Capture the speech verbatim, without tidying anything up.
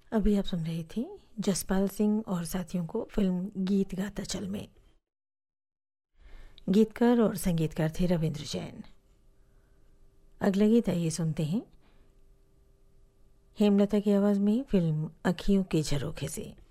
अभी आप सुन रही थी जसपाल सिंह और साथियों को फिल्म गीत गाता चल में। गीतकार और संगीतकार थे रविंद्र जैन। अगला गीत आइए सुनते हैं हेमलता की आवाज़ में फिल्म अखियों के झरोखे से।